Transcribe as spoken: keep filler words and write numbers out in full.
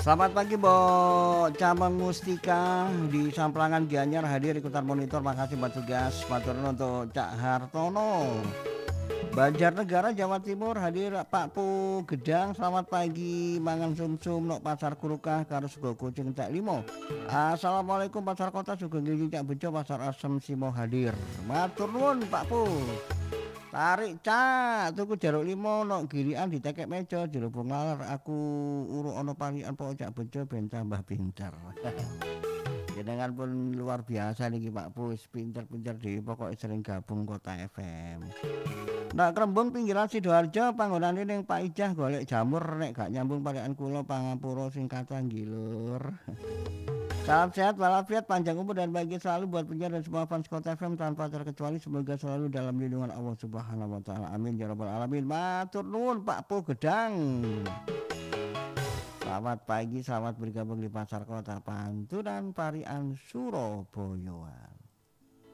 Selamat pagi, Mbok Cabang Mustika di Samplangan Gianyar hadir ikutan monitor. Makasih buat tugas. Matur nuwun untuk Cak Hartono. Banjarnegara Jawa Timur hadir Pak Pu Gedang. Selamat pagi, mangan sumsum nok pasar kurukah karo sego kucing tak limo. Assalamualaikum pasar kota sugeng gigi Cak Bejo pasar asem simo hadir. Matur nuwun Pak Pu. Tarik cak tuku jeruk limo nok girian ditekek meja jerobong laler aku uruk ono palikan pokok Cak Bejo ben tambah pinter. Jenengan pun luar biasa niki Pak Pu, pinter-pinter dhewe pokoke sering gabung Kota F M. Nak Krembung pinggiran Sidoarjo panggonane ning Pak Ijah golek jamur nek gak nyambung palikan kula pangapura sing kathah ngilur. Salam sehat walafiat panjang umur dan bahagia selalu buat penyiar dan semua fans Kota F M tanpa terkecuali, semoga selalu dalam lindungan Allah Subhanahu wa taala. Amin ya rabbal alamin. Matur nuwun Pak Pu Gedang. Selamat pagi, selamat bergabung di Pasar Kota Panturan Parian Surabaya.